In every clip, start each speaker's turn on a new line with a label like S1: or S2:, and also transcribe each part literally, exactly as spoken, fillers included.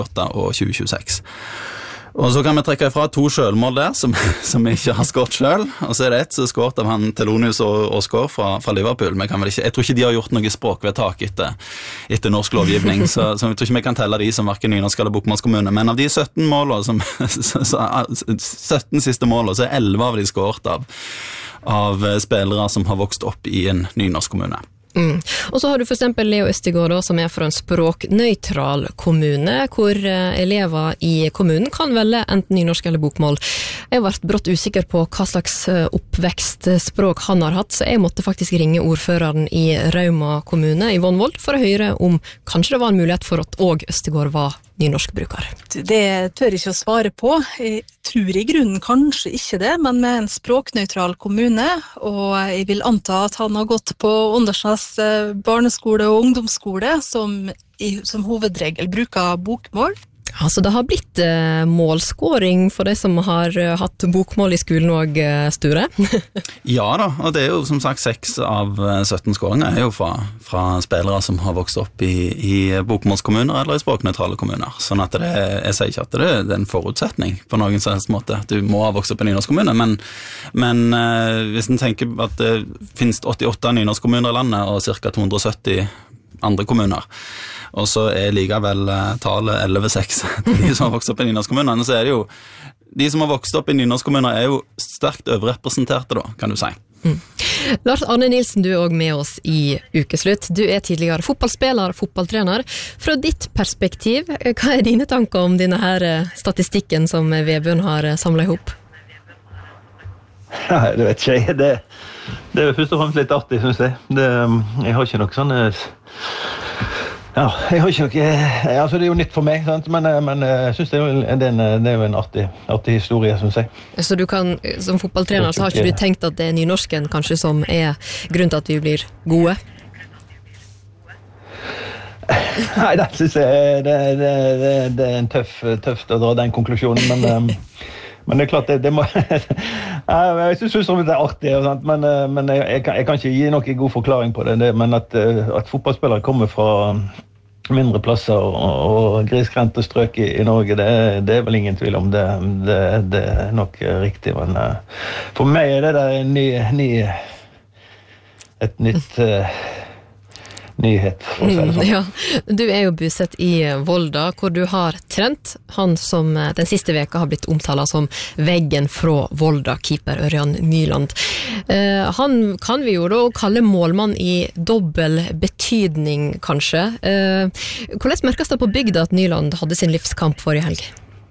S1: åtte og tjue tjueseks. Og så kan vi trekke ifra to selvmål der, som, som vi ikke har skåret selv, og så er det ett som er skåret av han Telonius og Oscar fra, fra Liverpool. Men kan vel ikke, jeg tror ikke de har gjort noe språkvedtak etter, etter norsk lovgivning, så, så jeg tror ikke vi kan telle de som hverken nynorsk eller bokmålskommune. Men av de sytten målene, som, så, så, sytten siste målene, så er elleve av de skåret av, av spillere som har vokst opp i en nynorsk kommune.
S2: Mm. Og så har du for eksempel Leo Østegård som er fra en språknøytral kommune, hvor elever i kommunen kan velge enten nynorsk eller bokmål. Jeg var brått usikker på hva slags oppvekstspråk han har hatt, så jeg måtte faktisk ringe ordføreren i Rauma kommune i Vonvold for å høre om kanskje det var en mulighet for at også Østegård var nynorskbruker.
S3: Det tør jeg ikke å svare på. Jeg tror i grunnen kanskje ikke det, men med en språknøytral kommune, og jeg vil anta at han har gått på Åndalsnes barneskole og ungdomsskole, som, i, som hovedregel bruker bokmål.
S2: Altså det har blitt eh, målskåring for de som har eh, hatt bokmål i skolen og eh, Sture.
S1: Ja da, og det er jo som sagt seks av sytten skåringer er jo fra, fra spillere som har vokst opp i, i bokmålskommuner eller i språknøytrale kommuner. Sånn at det, jeg sier ikke at det er en forutsetning på noen som helst måte. Du må ha vokst opp i nynorsk kommune, men, men eh, hvis en tenker at det finnes åttiåtte nynorsk kommuner i landet og cirka to hundre og sytti andre kommuner, og så er likevel tallet elleve seks til de som har vokst opp i nynorskkommunene, så er det jo, de som har vokst opp i nynorskkommuner er jo sterkt overrepresenterte da, kan du si.
S2: Mm. Lars Arne Nilsen, du er også med oss i Ukeslutt. Du er tidligere fotballspiller, fotballtrener. Fra ditt perspektiv, hva er dine tanker om denne her statistikken som Vebjørn har samlet ihop?
S4: Nei, det vet ikke jeg. Det, det er først og fremst litt artig, synes jeg. Det, jeg har ikke noe sånne... Ja, jeg har ikke noe... Altså, det er jo nytt for meg, sant? Men, men jeg synes det er jo en, det er jo en artig, artig historie, synes jeg.
S2: Så du kan, som fotballtrener, så har ikke du tenkt at det er nynorsken kanskje som er grunnen til at vi blir gode?
S4: Nei, det synes jeg det, det, det, det er en tøff, tøft å dra den konklusjonen, men... Men det er klart, det, det må... jeg synes det er artig, sant? Men, men jeg, jeg, kan, jeg kan ikke gi noen god forklaring på det, det men at, at fotballspillere kommer fra mindre plasser og, og grisgrendte strøk i, i Norge, det, det er vel ingen tvil om det. Det, det er nok riktig, men for meg er det der en ny, ny, et nytt... nyhet, for å si det sånn.
S2: Ja, du er jo bosatt i Volda, hvor du har trent han som den siste veka har blitt omtalt som veggen fra Volda, keeper Ørjan Nyland. Uh, han kan vi jo da kalle målmann i dobbel betydning, kanskje. Uh, hvordan merkes det på bygda at Nyland hadde sin livskamp forrige helg?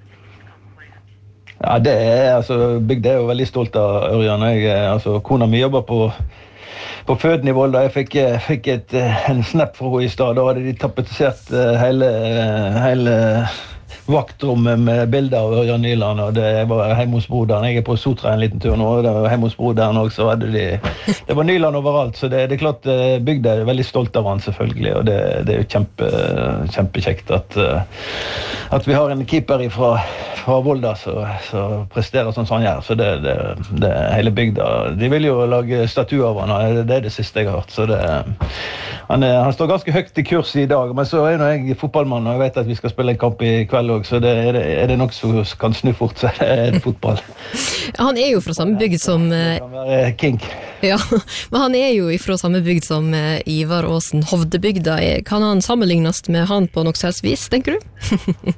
S4: Ja, det er, altså, bygda er jo veldig stolt av Ørjan. Jeg, altså, kona mi jobber på på føden i Volda. Jeg fikk, fikk et, en snap fra henne i stad. Da hadde de tapetisert hele, hele vaktrommet med bilder av Ørjan Nyland, og det var hjemme hos broderen. Jeg er på Sotra en liten tur nå, og det var hjemme hos broderen også, så hadde de... Det var Nyland overalt, så det, det er klart bygda er veldig stolt av han selvfølgelig, og det, det er jo kjempe, kjempekjekt at, at vi har en keeper fra, fra Volda som presterer sånn som han gjør, så det, det, det hele bygda. De vil jo lage statuer av han, det er det siste jeg har hørt, så det... Han, han står ganske høyt i kurs i dag, men så er jeg fotballmann, og jeg vet at vi skal spille en kamp i kveld også, så det, er, det, er det noe som kan snu fort, så er det fotball.
S2: Han er jo fra samme bygd som...
S4: Det kan være kink.
S2: Ja, men han er jo fra samme bygd som Ivar Aasen, Hovdebygda. Kan han sammenlignes med han på noe selvs vis, tenker du?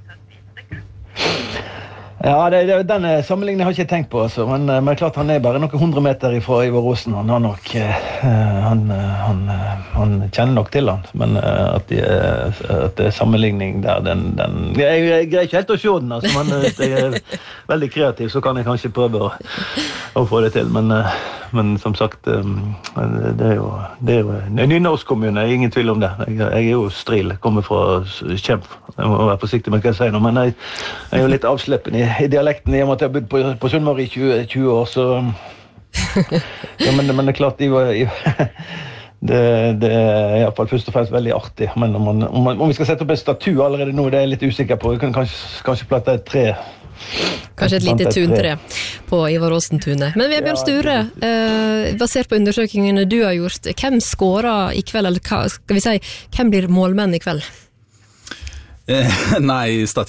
S4: Ja, det, det, den sammenligningen har jeg ikke tenkt på, altså. men, men klart han er bare noen hundre meter fra Ivar Aasen. Han, har nok, uh, han, han, han kjenner nok til han, men uh, at, de, at det er sammenligning der, den, den, jeg, jeg greier ikke helt å se den, altså, men hvis jeg er veldig kreativ, så kan jeg kanskje prøve å, å få det til, men, uh, men som sagt, um, det er jo, det er jo en nynorsk kommune, ingen tvil om det. Jeg, jeg er jo stril, kommer fra Kjemp, jeg må være forsiktig med hva jeg sier nå, men jeg, jeg er jo litt avsleppen i i dialekten, i og med at jeg har bodd på, på Sunnmøre i tjue, tjue år, så... ja, men, men det er klart, de var, det, det er i hvert fall først og fremst veldig artig, men om, man, om, man, om vi skal sette opp en statue allerede nå, det er jeg litt usikker på. Vi kan kanskje, kanskje platte et tre.
S2: Kanskje et lite tuntre på Ivar Aasen-tunet. Men Vebjørn Sture, eh, basert på undersøkingene du har gjort, hvem skårer i kveld, eller hva, skal vi si, hvem blir målmenn i kveld?
S1: Eh, nei, statistisk